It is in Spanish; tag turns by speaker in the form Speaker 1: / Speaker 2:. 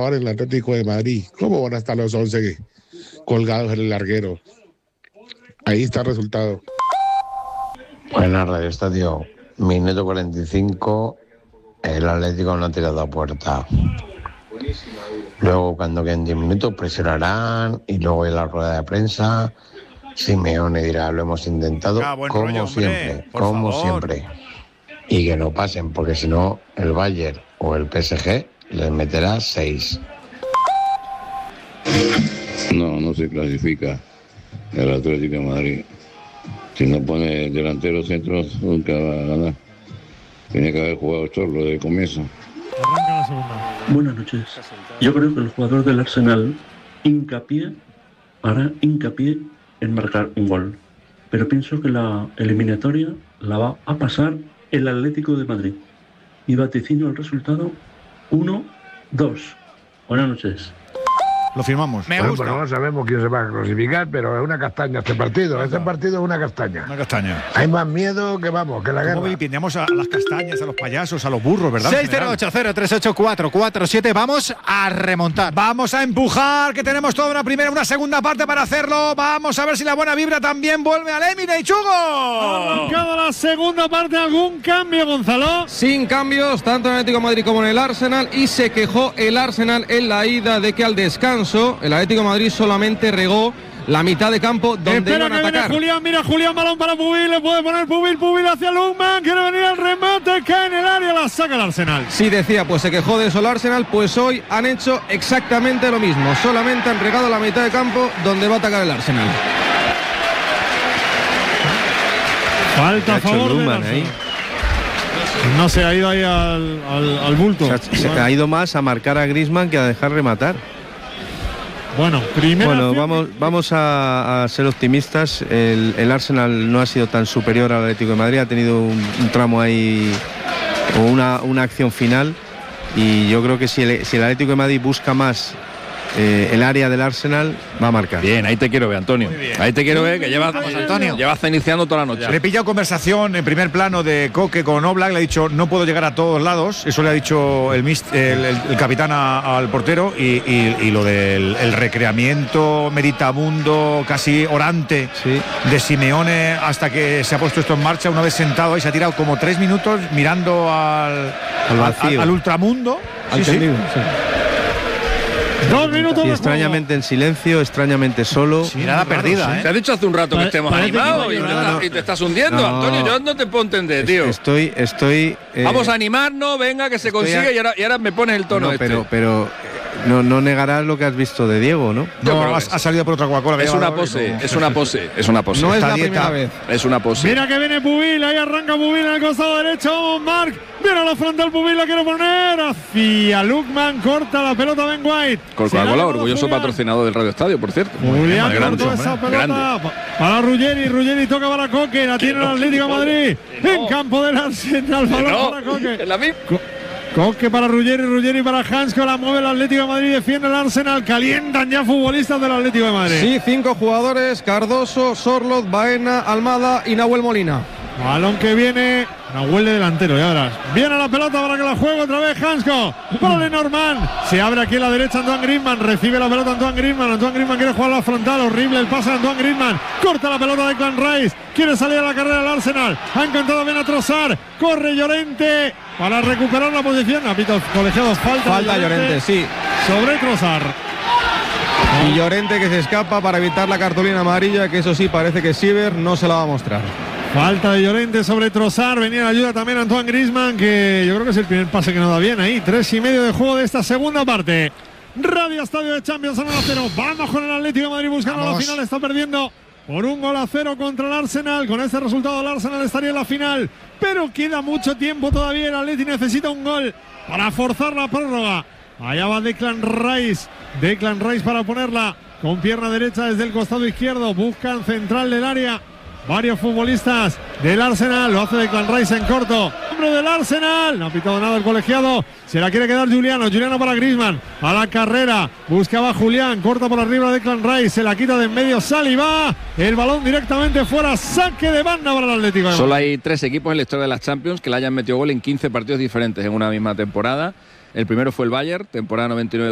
Speaker 1: jugaban en el Atlético de Madrid. ¿Cómo van a estar los 11 colgados en el larguero? Ahí está el resultado.
Speaker 2: Buenas, Radio Estadio. Minuto 45, el Atlético no ha tirado a puerta. Luego, cuando queden 10 minutos, presionarán y luego en la rueda de prensa, Simeone dirá, lo hemos intentado como
Speaker 3: rollo,
Speaker 2: siempre,
Speaker 3: por
Speaker 2: como
Speaker 3: favor.
Speaker 2: siempre. Y que no pasen, porque si no, el Bayern o el PSG les meterá 6.
Speaker 4: No se clasifica el Atlético de Madrid. Si no pone delanteros centros, nunca va a ganar. Tenía que haber jugado Chorlo de comienzo.
Speaker 5: Arranca la segunda.
Speaker 6: Buenas noches. Yo creo que el jugador del Arsenal hará hincapié en marcar un gol. Pero pienso que la eliminatoria la va a pasar el Atlético de Madrid. Y vaticino el resultado 1-2. Buenas noches.
Speaker 3: Lo firmamos.
Speaker 7: Me gusta. Bueno, no sabemos quién se va a clasificar, pero es una castaña este partido. Este partido es una castaña.
Speaker 3: Una castaña.
Speaker 7: Hay más miedo que que la guerra.
Speaker 3: Vilipendiamos a las castañas, a los payasos, a los burros, ¿verdad?
Speaker 8: 608038447. Vamos a remontar.
Speaker 3: Vamos a empujar, que tenemos toda una segunda parte para hacerlo. Vamos a ver si la buena vibra también vuelve al Emirates, Chugo.
Speaker 5: Arrancado la segunda parte, ¿algún cambio, Gonzalo?
Speaker 9: Sin cambios, tanto en el Atlético de Madrid como en el Arsenal, y se quejó el Arsenal en la ida de que al descanso el Atlético de Madrid solamente regó la mitad de campo donde iban a atacar.
Speaker 5: Julián, mira Julián, balón para Pubil, le puede poner Pubil hacia Lukman, quiere venir al remate, cae en el área, la saca el Arsenal.
Speaker 9: Sí, decía, pues se quejó de eso el Arsenal, pues hoy han hecho exactamente lo mismo, solamente han regado la mitad de campo donde va a atacar el Arsenal.
Speaker 5: Falta a favor del Arsenal. No se ha ido ahí al bulto.
Speaker 10: Se ha ido más a marcar a Griezmann que a dejar rematar.
Speaker 5: Bueno,
Speaker 10: vamos a ser optimistas. El Arsenal no ha sido tan superior al Atlético de Madrid, ha tenido un tramo ahí o una acción final, y yo creo que si el Atlético de Madrid busca más el área del Arsenal, va a marcar.
Speaker 11: Bien, ahí te quiero ver, Antonio. Ahí te quiero ver, que llevas iniciando toda la noche.
Speaker 3: Le he pillado conversación en primer plano de Coque con Oblak, le ha dicho no puedo llegar a todos lados, eso le ha dicho el capitán al portero, y lo del recreamiento meditabundo, casi orante,
Speaker 10: sí,
Speaker 3: de Simeone hasta que se ha puesto esto en marcha. Una vez sentado ahí se ha tirado como 3 minutos mirando al vacío, al ultramundo,
Speaker 10: sí.
Speaker 5: 2 minutos.
Speaker 10: Y extrañamente en silencio, extrañamente solo.
Speaker 3: Mirada perdida,
Speaker 11: Te ha dicho hace un rato que estemos animados y te estás hundiendo,
Speaker 10: no,
Speaker 11: Antonio. Yo no te puedo entender, tío.
Speaker 10: Estoy
Speaker 11: vamos a animarnos, venga, que se consigue, y ahora me pones el tono.
Speaker 10: Pero no negarás lo que has visto de Diego, ¿no?
Speaker 3: No, ha salido por otra Coca-Cola.
Speaker 11: Es una pose.
Speaker 10: No es la primera vez.
Speaker 11: Es una pose.
Speaker 5: Mira que viene Pubil, ahí arranca Pubil en el costado derecho. Vamos, Marc. Viene a la frontal Pubil, la quiere poner hacia Lukman, corta la pelota Ben White.
Speaker 11: Coca-Cola, orgulloso patrocinador del Radio Estadio, por cierto.
Speaker 5: Julián cortó esa pelota para Ruggeri toca para Coque, la tiene el Atlético de Madrid. En campo del Arsenal, balón para Coque. Coque para Ruggeri para Hansko, la mueve el Atlético de Madrid, defiende el Arsenal, calientan ya futbolistas del Atlético de Madrid.
Speaker 9: Sí, 5 jugadores: Cardoso, Sorloth, Baena, Almada y Nahuel Molina.
Speaker 5: Balón que viene, Nahuel de delantero, ya verás. Viene la pelota para que la juegue otra vez Hansko. Para Lenormand. Se abre aquí a la derecha Antoine Griezmann. Recibe la pelota Antoine Griezmann. Antoine Griezmann quiere jugar a la frontal. Horrible el pase de Antoine Griezmann. Corta la pelota de Declan Rice. Quiere salir a la carrera del Arsenal. Ha encontrado bien a Trossard. Corre Llorente para recuperar la posición. Apito colegiados, falta
Speaker 9: Llorente, sí.
Speaker 5: Sobre Trossard.
Speaker 9: Y Llorente que se escapa para evitar la cartulina amarilla, que eso sí parece que Siever no se la va a mostrar.
Speaker 5: Falta de Llorente sobre Trossard. Venía la ayuda también Antoine Griezmann, que yo creo que es el primer pase que no da bien ahí. 3:30 de juego de esta segunda parte. Radio Estadio de Champions 1-0. Vamos con el Atlético de Madrid buscando la final. Está perdiendo por 1-0 contra el Arsenal. Con este resultado el Arsenal estaría en la final. Pero queda mucho tiempo todavía. El Atlético necesita un gol para forzar la prórroga. Allá va Declan Rice. Declan Rice para ponerla con pierna derecha desde el costado izquierdo. Buscan central del área. Varios futbolistas del Arsenal. Lo hace Declan Rice en corto. Hombre del Arsenal. No ha pitado nada el colegiado. Se la quiere quedar Juliano. Juliano para Griezmann. A la carrera. Buscaba Julián. Corta por arriba Declan Rice. Se la quita de en medio. Saliba. El balón directamente fuera. Saque de banda para el Atlético.
Speaker 11: Solo hay 3 equipos en la historia de las Champions que le hayan metido gol en 15 partidos diferentes en una misma temporada. El primero fue el Bayern, temporada 99.